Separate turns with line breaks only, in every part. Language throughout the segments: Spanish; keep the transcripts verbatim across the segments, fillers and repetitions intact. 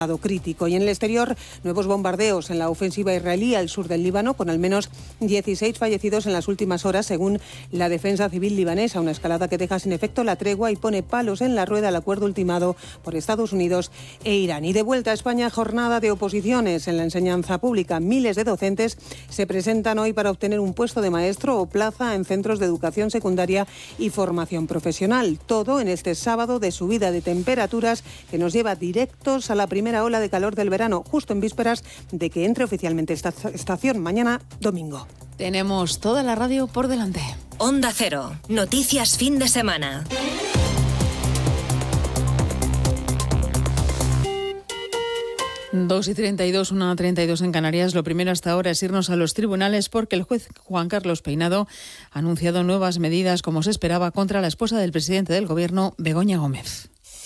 crítico. Y en el exterior, nuevos bombardeos en la ofensiva israelí al sur del Líbano, con al menos dieciséis fallecidos en las últimas horas, según la defensa civil libanesa. Una escalada que deja sin efecto la tregua y pone palos en la rueda al acuerdo ultimado por Estados Unidos e Irán. Y de vuelta a España, jornada de oposiciones en la enseñanza pública. Miles de docentes se presentan hoy para obtener un puesto de maestro o plaza en centros de educación secundaria y formación profesional. Todo en este sábado de subida de temperaturas que nos lleva directos a la primera ola de calor del verano, justo en vísperas de que entre oficialmente esta estación mañana domingo.
Tenemos toda la radio por delante.
Onda Cero, noticias fin de semana.
dos y treinta y dos, una treinta y dos en Canarias. Lo primero hasta ahora es irnos a los tribunales porque el juez Juan Carlos Peinado ha anunciado nuevas medidas, como se esperaba, contra la esposa del presidente del Gobierno, Begoña Gómez.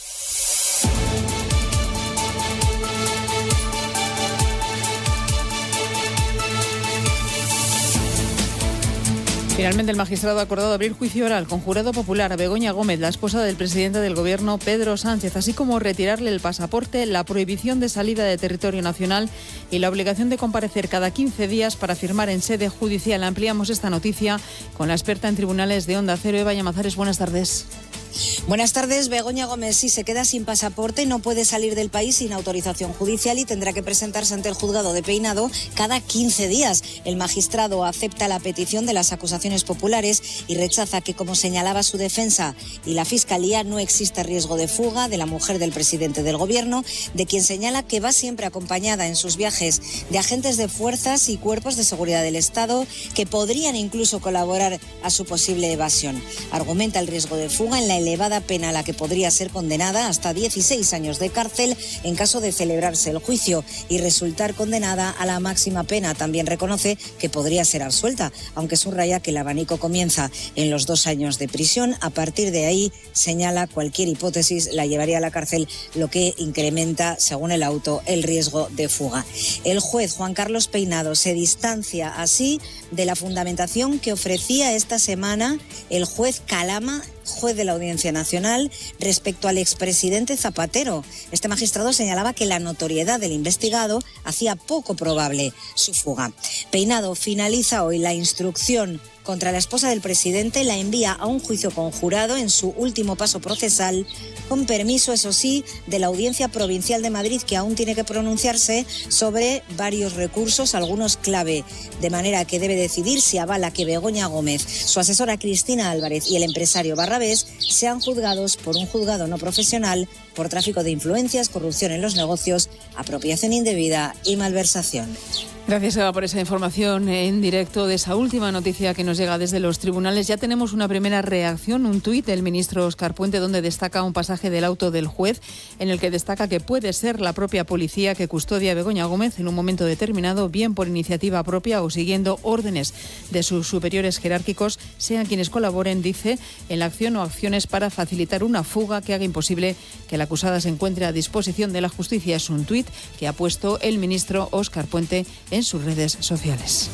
Finalmente, el magistrado ha acordado abrir juicio oral con jurado popular a Begoña Gómez, la esposa del presidente del Gobierno, Pedro Sánchez, así como retirarle el pasaporte, la prohibición de salida de territorio nacional y la obligación de comparecer cada quince días para firmar en sede judicial. Ampliamos esta noticia con la experta en tribunales de Onda Cero, Eva Llamazares. Buenas tardes.
Buenas tardes. Begoña Gómez sí se queda sin pasaporte, no puede salir del país sin autorización judicial y tendrá que presentarse ante el juzgado de Peinado cada quince días. El magistrado acepta la petición de las acusaciones populares y rechaza que, como señalaba su defensa y la Fiscalía, no existe riesgo de fuga de la mujer del presidente del Gobierno, de quien señala que va siempre acompañada en sus viajes de agentes de fuerzas y cuerpos de seguridad del Estado que podrían incluso colaborar a su posible evasión. Argumenta el riesgo de fuga en la elevada pena a la que podría ser condenada, hasta dieciséis años de cárcel en caso de celebrarse el juicio y resultar condenada a la máxima pena. También reconoce que podría ser absuelta, aunque subraya que el abanico comienza en los dos años de prisión. A partir de ahí, señala, cualquier hipótesis la llevaría a la cárcel, lo que incrementa, según el auto, el riesgo de fuga. El juez Juan Carlos Peinado se distancia así de la fundamentación que ofrecía esta semana el juez Calama, juez de la Audiencia Nacional, respecto al expresidente Zapatero. Este magistrado señalaba que la notoriedad del investigado hacía poco probable su fuga. Peinado finaliza hoy la instrucción contra la esposa del presidente, la envía a un juicio conjurado en su último paso procesal, con permiso, eso sí, de la Audiencia Provincial de Madrid, que aún tiene que pronunciarse sobre varios recursos, algunos clave, de manera que debe decidir si avala que Begoña Gómez, su asesora Cristina Álvarez y el empresario Barrabés sean juzgados por un juzgado no profesional por tráfico de influencias, corrupción en los negocios, apropiación indebida y malversación.
Gracias, Eva, por esa información en directo de esa última noticia que nos llega desde los tribunales. Ya tenemos una primera reacción, un tuit del ministro Óscar Puente, donde destaca un pasaje del auto del juez en el que destaca que puede ser la propia policía que custodia a Begoña Gómez en un momento determinado, bien por iniciativa propia o siguiendo órdenes de sus superiores jerárquicos, sean quienes colaboren, dice, en la acción o acciones para facilitar una fuga que haga imposible que la acusada se encuentre a disposición de la justicia. Es un tuit que ha puesto el ministro Óscar Puente en sus redes sociales.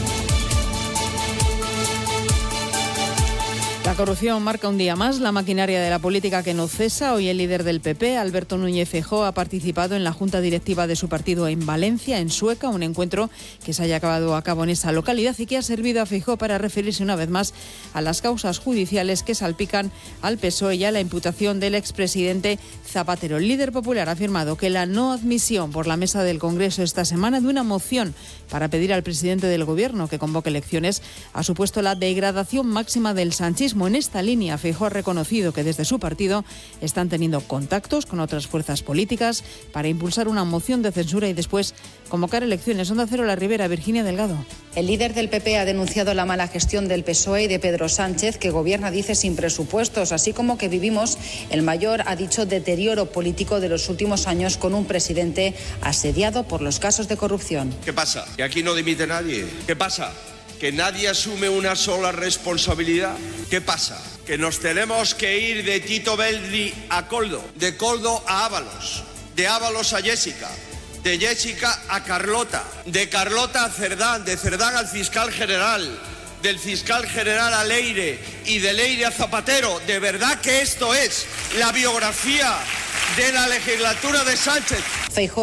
La corrupción marca un día más la maquinaria de la política que no cesa. Hoy el líder del P P, Alberto Núñez Feijóo, ha participado en la junta directiva de su partido en Valencia, en Sueca, un encuentro que se haya llevado a cabo en esa localidad y que ha servido a Feijóo para referirse una vez más a las causas judiciales que salpican al P S O E y a la imputación del expresidente Zapatero. El líder popular ha afirmado que la no admisión por la mesa del Congreso esta semana de una moción para pedir al presidente del Gobierno que convoque elecciones ha supuesto la degradación máxima del sanchismo. En esta línea, Feijóo ha reconocido que desde su partido están teniendo contactos con otras fuerzas políticas para impulsar una moción de censura y después convocar elecciones. Onda Cero, La Ribera, Virginia Delgado.
El líder del P P ha denunciado la mala gestión del P S O E y de Pedro Sánchez, que gobierna, dice, sin presupuestos, así como que vivimos el mayor, ha dicho, deterioro político de los últimos años, con un presidente asediado por los casos de corrupción.
¿Qué pasa? ¿Que aquí no dimite nadie? ¿Qué pasa? ¿Que nadie asume una sola responsabilidad? ¿Qué pasa? ¿Que nos tenemos que ir de Tito Belli a Coldo, de Coldo a Ábalos, de Ábalos a Jessica, de Jessica a Carlota, de Carlota a Cerdán, de Cerdán al fiscal general, del fiscal general a Leire y de Leire a Zapatero? ¿De verdad que esto es la biografía de la legislatura de Sánchez.
Feijóo